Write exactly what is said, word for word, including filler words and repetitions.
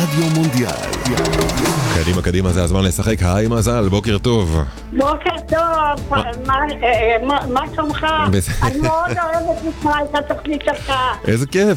רדיו מונדיאל. קדימה קדימה, זה הזמן לשחק. היי מזל, בוקר טוב. בוקר טוב, מה שלומך? אני מאוד אוהבת לשמוע את התוכנית שלך. איזה כיף,